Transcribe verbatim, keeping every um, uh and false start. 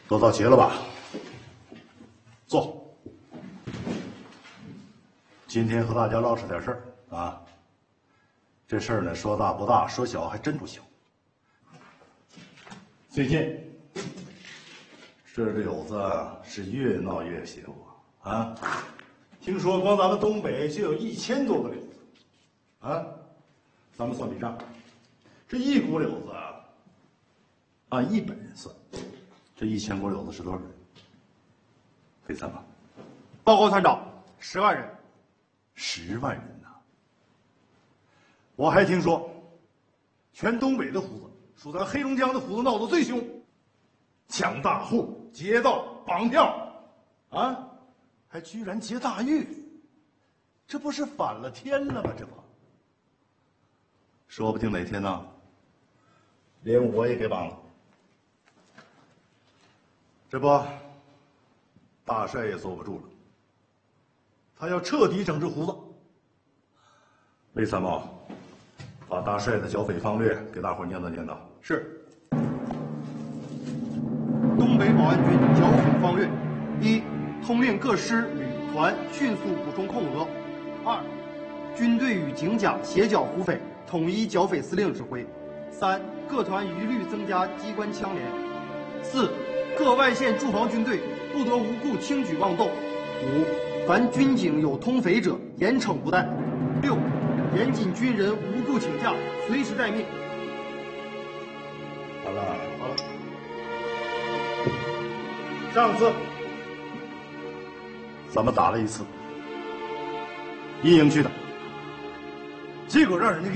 都到齐了吧？坐。今天和大家唠扯点事儿啊。这事儿呢，说大不大，说小还真不小。最近这柳子是越闹越邪乎啊！听说光咱们东北就有一千多个柳子啊！咱们算笔账，这一股柳子啊，按一百人算，这一千股柳子是多少人？可以算吗？ 报告团长，十万人。 十万人呐！我还听说，全东北的胡子属咱黑龙江的胡子闹得最凶，抢大户、劫道、绑票，啊，还居然劫大狱，这不是反了天了吗？这不，说不定哪天呢，连我也给绑了。这不，大帅也坐不住了。他要彻底整治胡子。魏参谋，把大帅的剿匪方略给大伙念叨念叨。 是。东北保安军剿匪方略：一、通令各师旅团迅速补充空额；二、军队与警甲协剿胡匪，统一剿匪司令指挥；三、各团一律增加机关枪连；四、各外县驻防军队不得无故轻举妄动；五、凡军警有通匪者，严惩不贷；六、严禁军人无故请假，随时待命。 好了，好了。上次咱们打了一次，一营区的，结果让人家给